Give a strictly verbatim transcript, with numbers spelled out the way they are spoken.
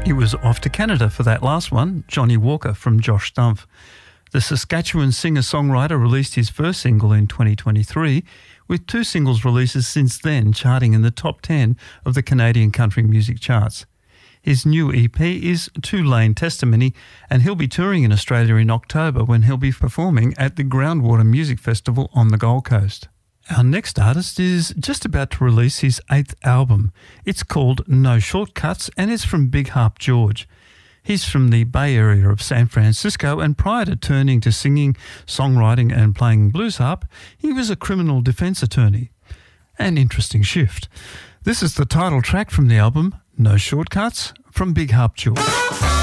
He was off to Canada for that last one, Johnny Walker from Josh Stumpf. The Saskatchewan singer-songwriter released his first single in twenty twenty-three, with two singles releases since then charting in the top ten of the Canadian country music charts. His new E P is Two Lane Testimony, and he'll be touring in Australia in October when he'll be performing at the Groundwater Music Festival on the Gold Coast. Our next artist is just about to release his eighth album. It's called No Shortcuts and it's from Big Harp George. He's from the Bay Area of San Francisco, and prior to turning to singing, songwriting and playing blues harp, he was a criminal defence attorney. An interesting shift. This is the title track from the album, No Shortcuts, from Big Harp George.